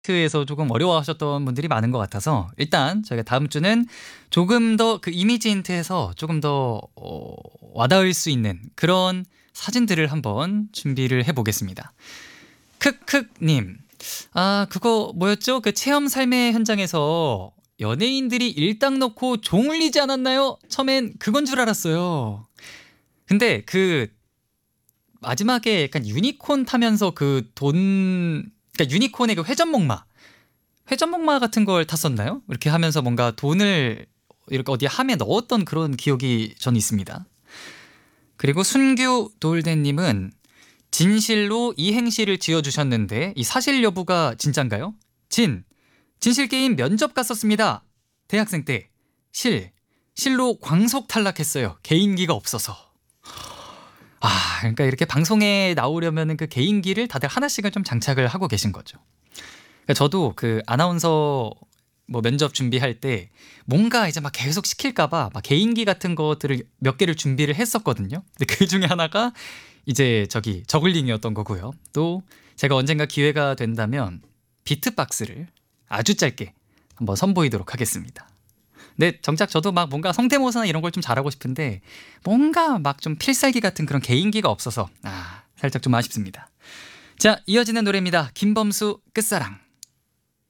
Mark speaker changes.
Speaker 1: 에서 조금 어려워하셨던 분들이 많은 것 같아서 일단 저희가 다음 주는 조금 더 그 이미지 힌트에서 조금 더 와닿을 수 있는 그런 사진들을 한번 준비를 해보겠습니다. 크크님, 아 그거 뭐였죠? 그 체험 삶의 현장에서 연예인들이 일당 넣고 종 울리지 않았나요? 처음엔 그건 줄 알았어요. 근데 그 마지막에 약간 유니콘 타면서 그 돈, 그러니까 유니콘의 그 회전목마 같은 걸 탔었나요? 이렇게 하면서 뭔가 돈을 이렇게 어디 함에 넣었던 그런 기억이 전 있습니다. 그리고 순규 돌대님은 진실로 이행시를 지어주셨는데 이 사실 여부가 진짠가요? 진실 게임 면접 갔었습니다. 대학생 때. 실로 광속 탈락했어요. 개인기가 없어서. 아, 그러니까 이렇게 방송에 나오려면 그 개인기를 다들 하나씩은 좀 장착을 하고 계신 거죠. 그러니까 저도 그 아나운서 뭐 면접 준비할 때 뭔가 이제 막 계속 시킬까봐 막 개인기 같은 것들을 몇 개를 준비를 했었거든요. 근데 그 중에 하나가 이제 저기 저글링이었던 거고요. 또 제가 언젠가 기회가 된다면 비트박스를 아주 짧게 한번 선보이도록 하겠습니다. 근데 정작 저도 막 뭔가 성대모사나 이런 걸 좀 잘하고 싶은데 뭔가 막 좀 필살기 같은 그런 개인기가 없어서 살짝 좀 아쉽습니다. 자, 이어지는 노래입니다. 김범수 끝사랑.